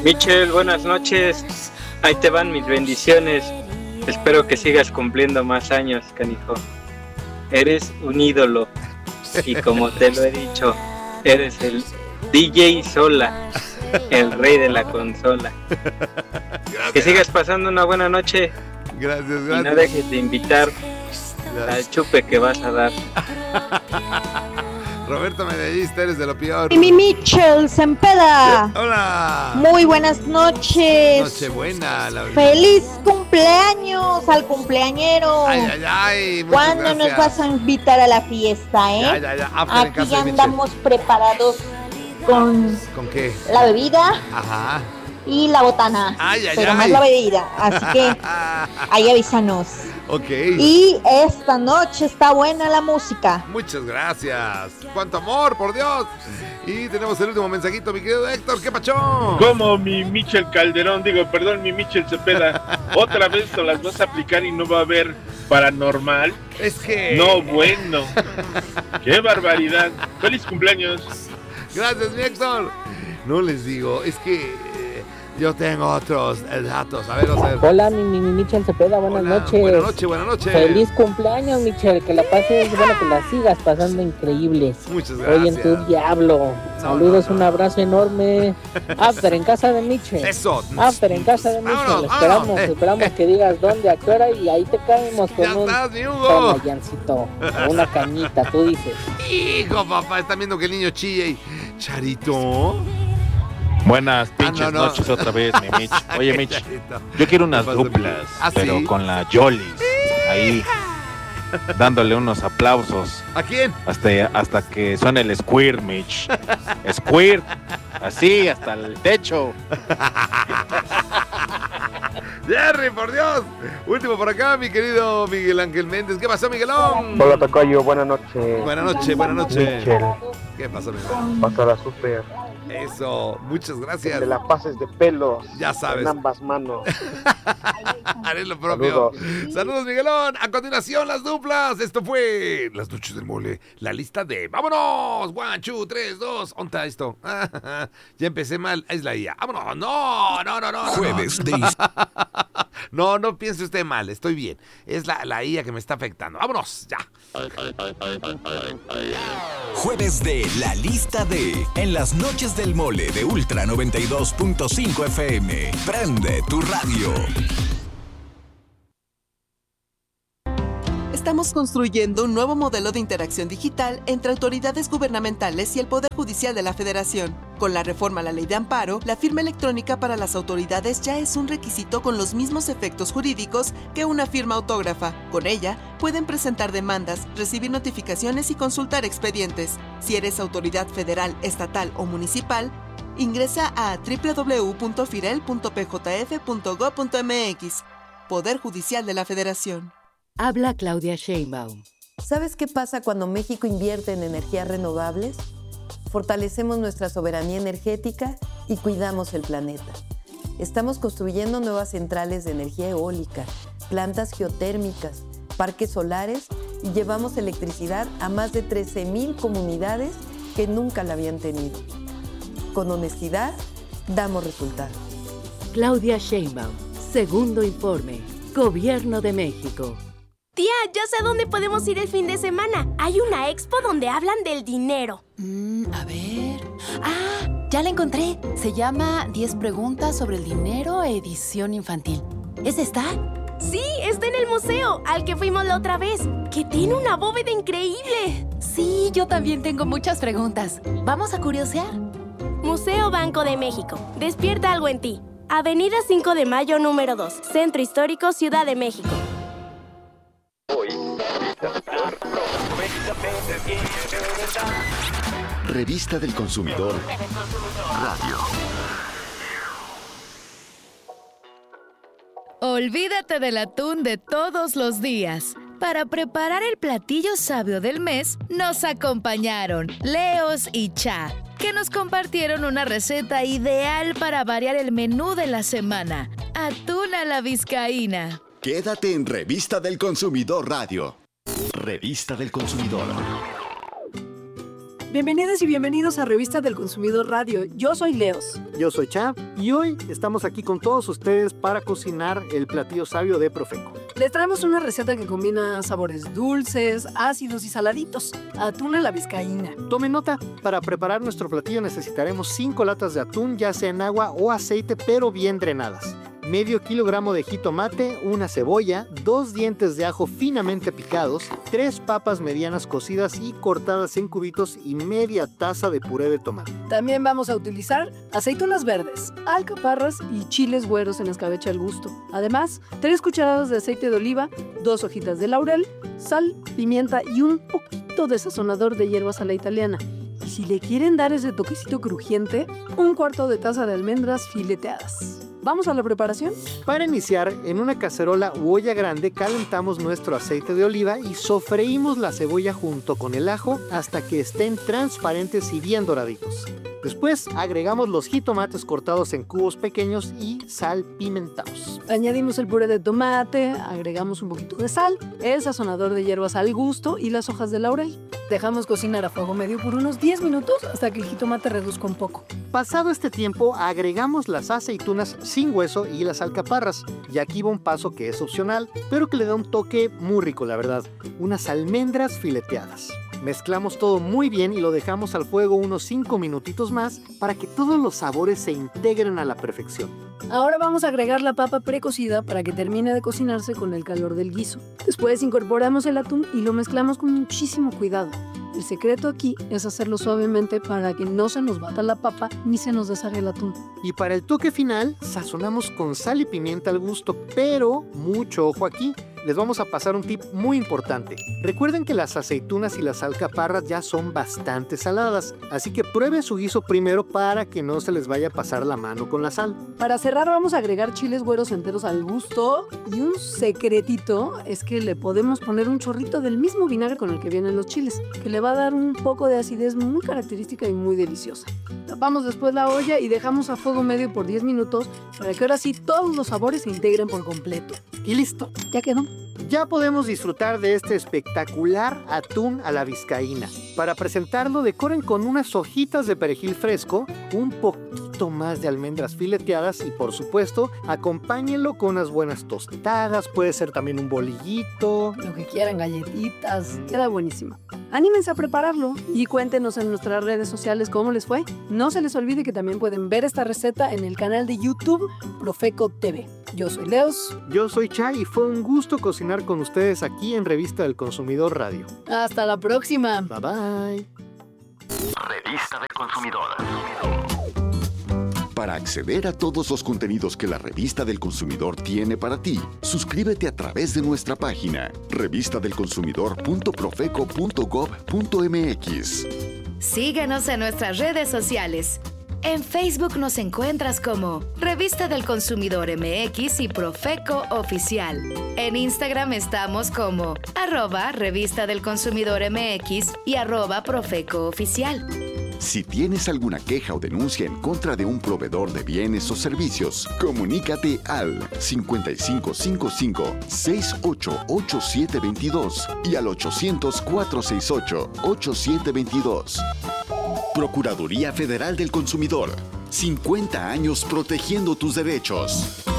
Michel, buenas noches. Ahí te van mis bendiciones. Espero que sigas cumpliendo más años, canijo. Eres un ídolo. Y como te lo he dicho, eres el DJ Sola, el rey de la consola. Gracias. Que sigas pasando una buena noche. Gracias. Y no dejes de invitar al chupe que vas a dar. Roberto Medellista, eres de lo peor. Y mi Michel Sempeda. Hola. Muy buenas noches. Nochebuena. Feliz cumpleaños al cumpleañero. Ay. ¿Cuándo nos vas a invitar a la fiesta, Ya. Aquí ya andamos preparados con qué? La bebida. Ajá. Y la botana. Pero más la bebida. Así que ahí avísanos. Ok. Y esta noche está buena la música. Muchas gracias. ¡Cuánto amor, por Dios! Y tenemos el último mensajito, mi querido Héctor. ¿Qué pachón? Como mi Michel Calderón, mi Michel Cepeda. ¿Otra vez te las vas a aplicar y no va a haber paranormal? Es que... No, bueno. ¡Qué barbaridad! ¡Feliz cumpleaños! Gracias, mi Héctor. No les digo, es que... yo tengo otros datos. A ver. Hola, mi Michel Cepeda, buenas noches. Buenas noches. Feliz cumpleaños, Michel. Que la pases, que la sigas pasando increíble. Muchas gracias. Hoy en tu diablo. Saludos, un abrazo enorme. After en casa de Michel. Eso. After en casa de Michel. Esperamos que digas dónde, a qué hora y ahí te caemos con un tomallancito, una cañita, tú dices. Hijo, papá, están viendo que el niño chilla y... Charito... Buenas pinches noches otra vez, mi Mitch. Oye, Mitch, yo quiero unas duplas, pero con la Jolis. Ahí, dándole unos aplausos. ¿A quién? Hasta que suene el squirt, Mitch. Squirt, así, hasta el techo. Jerry, por Dios. Último por acá, mi querido Miguel Ángel Méndez. ¿Qué pasó, Miguelón? Hola, tocayo, buenas noches. Buenas noches. Michel. ¿Qué pasó, Miguel? Pásala súper. Eso, muchas gracias. De la pases de pelos. Ya sabes. En ambas manos. Haré lo propio. Saludos, Miguelón. A continuación, las duplas. Esto fue Las Noches del Mole. La lista de ¡vámonos! 1, 2, 3, 2. ¿Onta esto? Ya empecé mal. Es la IA. ¡Vámonos! No. Jueves de... No piense usted mal. Estoy bien. Es la IA que me está afectando. ¡Vámonos! Ya. Jueves de La Lista de... En las Noches del Mole de Ultra 92.5 FM. Prende tu radio. Estamos construyendo un nuevo modelo de interacción digital entre autoridades gubernamentales y el Poder Judicial de la Federación. Con la reforma a la Ley de Amparo, la firma electrónica para las autoridades ya es un requisito con los mismos efectos jurídicos que una firma autógrafa. Con ella, pueden presentar demandas, recibir notificaciones y consultar expedientes. Si eres autoridad federal, estatal o municipal, ingresa a www.firel.pjf.gov.mx. Poder Judicial de la Federación. Habla Claudia Sheinbaum. ¿Sabes qué pasa cuando México invierte en energías renovables? Fortalecemos nuestra soberanía energética y cuidamos el planeta. Estamos construyendo nuevas centrales de energía eólica, plantas geotérmicas, parques solares y llevamos electricidad a más de 13,000 comunidades que nunca la habían tenido. Con honestidad, damos resultados. Claudia Sheinbaum, segundo informe, Gobierno de México. Tía, ya sé a dónde podemos ir el fin de semana. Hay una expo donde hablan del dinero. A ver... ya la encontré. Se llama 10 preguntas sobre el dinero, edición infantil. ¿Es esta? Sí, está en el museo, al que fuimos la otra vez, que tiene una bóveda increíble. Sí, yo también tengo muchas preguntas. ¿Vamos a curiosear? Museo Banco de México. Despierta algo en ti. Avenida 5 de Mayo, número 2. Centro Histórico, Ciudad de México. Revista del Consumidor Radio. Olvídate del atún de todos los días. Para preparar el platillo sabio del mes, nos acompañaron Leos y Cha, que nos compartieron una receta ideal para variar el menú de la semana. Atún a la vizcaína. Quédate en Revista del Consumidor Radio. Revista del Consumidor. Bienvenidas y bienvenidos a Revista del Consumidor Radio. Yo soy Leos. Yo soy Cha y hoy estamos aquí con todos ustedes para cocinar el platillo sabio de Profeco. Les traemos una receta que combina sabores dulces, ácidos y saladitos. Atún a la vizcaína. Tomen nota, para preparar nuestro platillo necesitaremos 5 latas de atún, ya sea en agua o aceite, pero bien drenadas. Medio kilogramo de jitomate, una cebolla, 2 dientes de ajo finamente picados, 3 papas medianas cocidas y cortadas en cubitos y media taza de puré de tomate. También vamos a utilizar aceitunas verdes, alcaparras y chiles güeros en escabeche al gusto. Además, 3 cucharadas de aceite de oliva, 2 hojitas de laurel, sal, pimienta y un poquito de sazonador de hierbas a la italiana. Y si le quieren dar ese toquecito crujiente, 1/4 de taza de almendras fileteadas. ¿Vamos a la preparación? Para iniciar, en una cacerola u olla grande calentamos nuestro aceite de oliva y sofreímos la cebolla junto con el ajo hasta que estén transparentes y bien doraditos. Después agregamos los jitomates cortados en cubos pequeños y salpimentados. Añadimos el puré de tomate, agregamos un poquito de sal, el sazonador de hierbas al gusto y las hojas de laurel. Dejamos cocinar a fuego medio por unos 10 minutos hasta que el jitomate reduzca un poco. Pasado este tiempo, agregamos las aceitunas sin hueso y las alcaparras. Y aquí va un paso que es opcional, pero que le da un toque muy rico, la verdad. Unas almendras fileteadas. Mezclamos todo muy bien y lo dejamos al fuego unos 5 minutitos más para que todos los sabores se integren a la perfección. Ahora vamos a agregar la papa precocida para que termine de cocinarse con el calor del guiso. Después incorporamos el atún y lo mezclamos con muchísimo cuidado. El secreto aquí es hacerlo suavemente para que no se nos bata la papa ni se nos deshaga el atún. Y para el toque final, sazonamos con sal y pimienta al gusto, pero mucho ojo aquí. Les vamos a pasar un tip muy importante. Recuerden que las aceitunas y las alcaparras ya son bastante saladas, así que prueben su guiso primero para que no se les vaya a pasar la mano con la sal. Para cerrar vamos a agregar chiles güeros enteros al gusto y un secretito es que le podemos poner un chorrito del mismo vinagre con el que vienen los chiles, que le va a dar un poco de acidez muy característica y muy deliciosa. Tapamos después la olla y dejamos a fuego medio por 10 minutos para que ahora sí todos los sabores se integren por completo. Y listo, ya quedó. Ya podemos disfrutar de este espectacular atún a la vizcaína. Para presentarlo, decoren con unas hojitas de perejil fresco, un poquito más de almendras fileteadas y, por supuesto, acompáñenlo con unas buenas tostadas, puede ser también un bolillito. Lo que quieran, galletitas, queda buenísimo. Anímense a prepararlo y cuéntenos en nuestras redes sociales cómo les fue. No se les olvide que también pueden ver esta receta en el canal de YouTube Profeco TV. Yo soy Leos. Yo soy Chay y fue un gusto cocinar con ustedes aquí en Revista del Consumidor Radio. Hasta la próxima. Bye bye. Revista del Consumidor. Para acceder a todos los contenidos que la Revista del Consumidor tiene para ti, suscríbete a través de nuestra página revistadelconsumidor.profeco.gov.mx. Síguenos en nuestras redes sociales. En Facebook nos encuentras como Revista del Consumidor MX y Profeco Oficial. En Instagram estamos como @Revista del Consumidor MX y @Profeco Oficial. Si tienes alguna queja o denuncia en contra de un proveedor de bienes o servicios, comunícate al 5555-688722 y al 800-468-8722. Procuraduría Federal del Consumidor. 50 años protegiendo tus derechos.